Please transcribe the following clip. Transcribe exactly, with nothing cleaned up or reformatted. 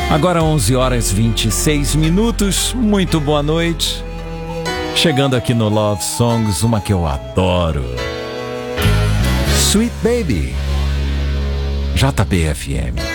Agora onze horas e vinte e seis minutos, muito boa noite. Chegando aqui no Love Songs, uma que eu adoro. Sweet Baby, J B F M.